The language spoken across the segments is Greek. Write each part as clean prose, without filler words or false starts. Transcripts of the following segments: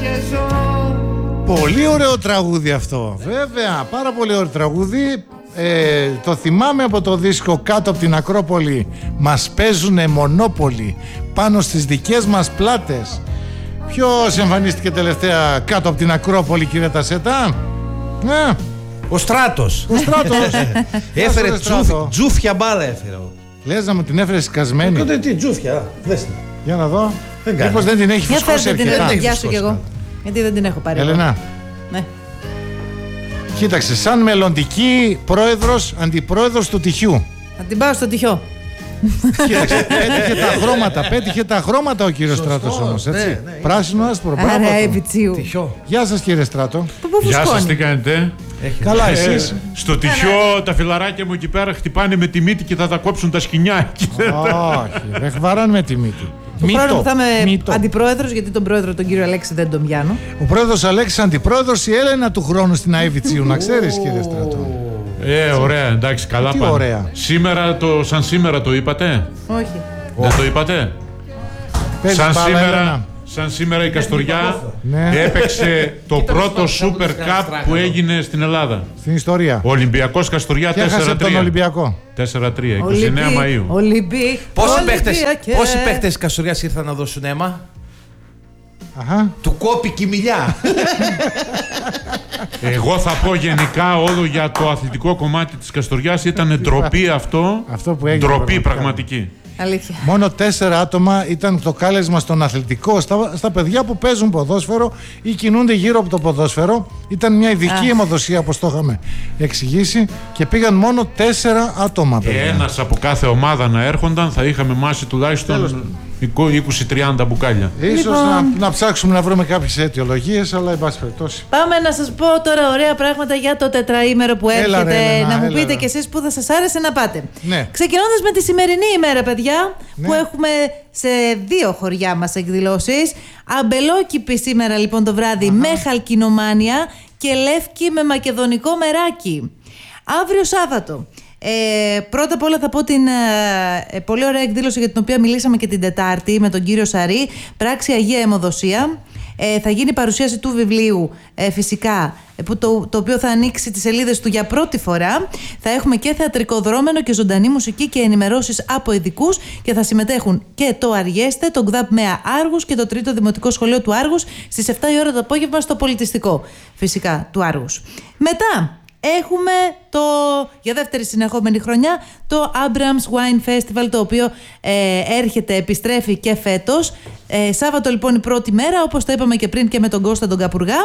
Πολύ ωραίο τραγούδι αυτό. Βέβαια, πάρα πολύ ωραίο τραγούδι. Το θυμάμαι από το δίσκο Κάτω από την Ακρόπολη. Μας παίζουνε Μονόπολη πάνω στις δικές μας πλάτες. Ποιος εμφανίστηκε τελευταία κάτω από την Ακρόπολη, κύριε Τασέτα? Ο Στράτος. Ο Στράτος. Έφερε τζούφια μπάλα, έφερε. Λες να μου την έφερε σκασμένη? Τότε τι τζούφια, δες την. Για να δω. Μήπως δεν την έχει φουσκώσει αρκετά? Γεια σου κι εγώ. Γιατί δεν την έχω πάρει. Έλενα. Ναι. Κοίταξε, σαν μελλοντική πρόεδρος, αντιπρόεδρος του τυχιού. Θα την πάω στο τυχιό. Κοίταξε, πέτυχε τα χρώματα ο κύριος Στράτος όμως, έτσι. Ναι. Πράσινο, άσπρο, άρα Εβιτσίου. Γεια σας, κύριε Στράτο. Γεια σας, τι κάνετε? Καλά, εσείς? Στο τυχιό τα φιλαράκια μου εκεί πέρα χτυπάνε με τη μύτη και θα τα κόψουν τα σκοινιά. Όχι, δεν βαράνε με τη μύτη. Το χρόνο που θα είμαι αντιπρόεδρος, γιατί τον πρόεδρο τον κύριο Αλέξη δεν τον πιάνω. Ο πρόεδρος Αλέξης αντιπρόεδρος, η Έλενα του χρόνου στην Αϊβιτσίου, να ξέρεις, κύριε Στράτο. Ωραία, εντάξει, καλά πάνε. Ωραία. Σήμερα σαν σήμερα το είπατε? Όχι. Δεν το είπατε? Σαν σήμερα η Καστοριά έπαιξε το πρώτο Super Cup που έγινε στην Ελλάδα. Στην ιστορία. Ο Ολυμπιακός Καστοριά 4-3. Τον Ολυμπιακό. 4-3, 29 Μαΐου. Πόσοι παίχτες της Καστοριάς ήρθαν να δώσουν αίμα? Του κόπηκε η μιλιά. Εγώ θα πω γενικά όλο για το αθλητικό κομμάτι της Καστοριάς. Ήταν ντροπή αυτό που έγινε, ντροπή πραγματική. Αλήθεια. Μόνο 4 άτομα ήταν το κάλεσμα στον αθλητικό, στα παιδιά που παίζουν ποδόσφαιρο ή κινούνται γύρω από το ποδόσφαιρο. Ήταν μια ειδική αιμοδοσία, όπως το είχαμε εξηγήσει, και πήγαν μόνο 4 άτομα. Ένας από κάθε ομάδα να έρχονταν, θα είχαμε μάσει τουλάχιστον 20-30 μπουκάλια. Ίσως να ψάξουμε να βρούμε κάποιες αιτιολογίες, αλλά εν πάση περιπτώσει. Πάμε να σας πω τώρα ωραία πράγματα για το τετραήμερο που έρχεται. Να μου πείτε κι εσείς που θα σας άρεσε να πάτε. Ναι. Ξεκινώντας με τη σημερινή ημέρα, παιδιά, που έχουμε σε 2 χωριά μας εκδηλώσεις. Αμπελόκηπη σήμερα λοιπόν το βράδυ με χαλκινομάνια και Λεύκη με μακεδονικό μεράκι. Αύριο Σάββατο. Πρώτα απ' όλα θα πω την πολύ ωραία εκδήλωση για την οποία μιλήσαμε και την Τετάρτη με τον κύριο Σαρή, πράξη Αγία Αιμοδοσία. Θα γίνει παρουσίαση του βιβλίου φυσικά, το οποίο θα ανοίξει τις σελίδες του για πρώτη φορά. Θα έχουμε και θεατρικό δρόμενο και ζωντανή μουσική και ενημερώσεις από ειδικούς, και θα συμμετέχουν και το Αργέστε, το ΓΔΑΠ ΜΕΑ Άργους και το 3ο Δημοτικό Σχολείο του Άργους στις 7 η ώρα το απόγευμα στο πολιτιστικό φυσικά του Άργους. Μετά έχουμε για δεύτερη συνεχόμενη χρονιά το Abrams Wine Festival, το οποίο επιστρέφει και φέτος. Σάββατο λοιπόν η πρώτη μέρα, όπως το είπαμε και πριν και με τον Κώστα τον Καπουργά,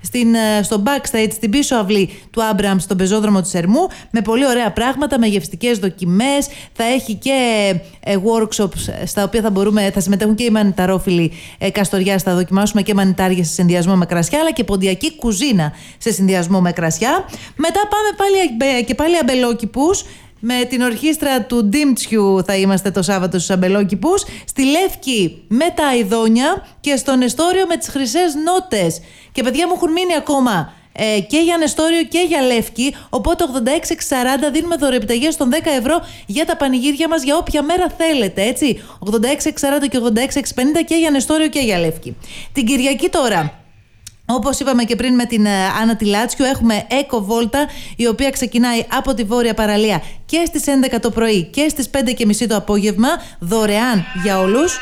στο backstage, στην πίσω αυλή του Abrams, στον πεζόδρομο της Ερμού, με πολύ ωραία πράγματα, με γευστικές δοκιμές. Θα έχει και workshops στα οποία θα συμμετέχουν και οι μανιταρόφιλοι Καστοριάς. Θα δοκιμάσουμε και μανιτάρια σε συνδυασμό με κρασιά, αλλά και ποντιακή κουζίνα σε συνδυασμό με κρασιά. Μετά πάμε πάλι αμπελόκηπους. Με την ορχήστρα του Ντίμτσιου θα είμαστε το Σάββατο στους Αμπελόκηπους. Στη Λεύκη με τα Αηδόνια και στο Νεστόριο με τις Χρυσές Νότες. Και παιδιά μου έχουν μείνει ακόμα και για Νεστόριο και για Λεύκη. Οπότε 86-640 δίνουμε δωρεοπιταγές των 10 ευρώ για τα πανηγύρια μας για όποια μέρα θέλετε, έτσι. 86-640 και 86-650 και για Νεστόριο και για Λεύκη. Την Κυριακή τώρα, όπως είπαμε και πριν με την Άννα Τιλάτσιου, έχουμε Eco Volta, η οποία ξεκινάει από τη Βόρεια Παραλία και στις 11 το πρωί και στις 5:30 το απόγευμα, δωρεάν για όλους.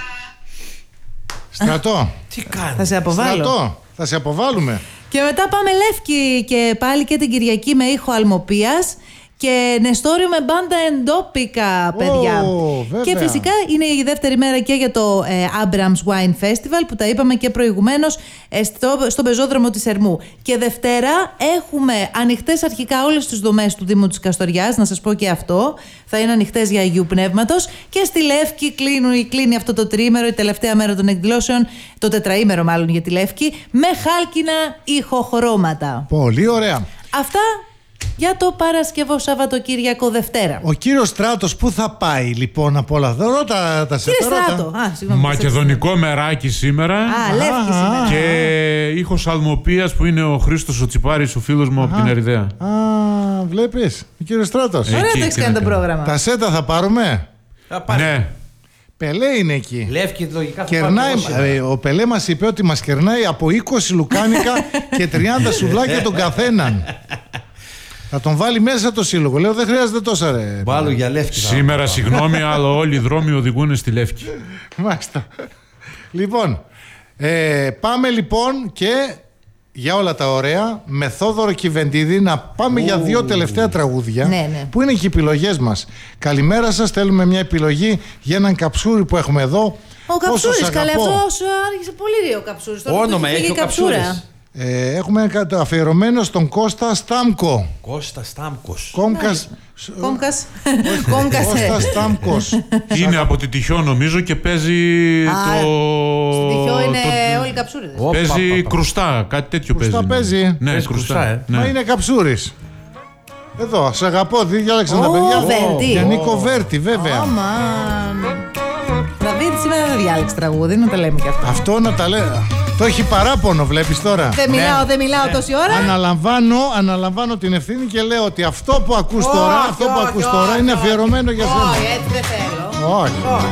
Στρατό. Τι κάνει? Θα σε αποβάλω. Στρατό. Θα σε αποβάλουμε. Και μετά πάμε Λεύκη και πάλι και την Κυριακή με ήχο Αλμοπίας. Και Νεστόριο με μπάντα εντόπικα, παιδιά. Και φυσικά είναι η δεύτερη μέρα και για το Abrams Wine Festival, που τα είπαμε και προηγουμένως, στον πεζόδρομο της Ερμού. Και Δευτέρα έχουμε ανοιχτές αρχικά όλες τις δομές του Δήμου της Καστοριάς, να σας πω και αυτό. Θα είναι ανοιχτές για Αγίου Πνεύματος. Και στη Λεύκη κλείνει αυτό το τριήμερο, η τελευταία μέρα των εκδηλώσεων, το τετραήμερο μάλλον για τη Λεύκη, με χάλκινα ηχοχρώματα. Πολύ ωραία. Αυτά για το Παρασκευό, Σαββατοκύριακο, Δευτέρα. Ο κύριος Στράτος πού θα πάει λοιπόν από όλα αυτά? Ρώτα τα σε Στράτο. Μακεδονικό μεράκι σήμερα. Λεύκη σήμερα. Και ήχος Αλμοπίας που είναι ο Χρήστος ο Τσιπάρης, ο φίλος μου από την Ερυδαία. Βλέπεις, ο κύριος Στράτος. Ωραία το έχεις κάνει το πρόγραμμα. Τα σέτα θα πάρουμε? Ναι. Πελέ είναι εκεί. Λεύκη λογικά θα κερνάει, ο Πελέ μας είπε ότι μας κερνάει από 20 λουκάνικα και 30 σουβλάκια τον καθέναν. Θα τον βάλει μέσα το σύλλογο. Λέω δεν χρειάζεται τόσα ρε. Βάλω για Λεύκη. Σήμερα συγγνώμη, αλλά όλοι οι δρόμοι οδηγούν στη Λεύκη. Μάλιστα. Λοιπόν, πάμε λοιπόν και για όλα τα ωραία με Θόδωρο Κιβεντίδη να πάμε για 2 τελευταία τραγούδια που είναι και οι επιλογές μας. Καλημέρα σας, θέλουμε μια επιλογή για έναν καψούρι που έχουμε εδώ. Ο Καψούρης, καλέ, αυτός άρχισε πολύ ο Καψούρης. Όνομα έχει ο Καψούρης. Έχουμε αφιερωμένο στον Κώστα Στάμκο. Κώστα Στάμκος. Κόμκας. Κώστα Στάμκος. Είναι από τη Τυχιό νομίζω και παίζει Στην Τυχιό είναι όλοι καψούριδες. Παίζει κρουστά, κάτι τέτοιο παίζει. Κρουστά παίζει. Ναι, κρουστά. Μα είναι καψούρης. Εδώ, σε αγαπώ, διάλεξαν τα παιδιά. Για Νίκο Βέρτη, βέβαια. Δαβίδ σήμερα δεν διάλεξε τραγούδι, να τα λέμε και αυτό. Αυτό να τα λέμε. Το έχει παράπονο, βλέπεις τώρα. Δεν μιλάω τόση ώρα. Αναλαμβάνω την ευθύνη και λέω ότι αυτό που ακούς τώρα είναι αφιερωμένο για σένα. Όχι, έτσι δεν θέλω. Όχι.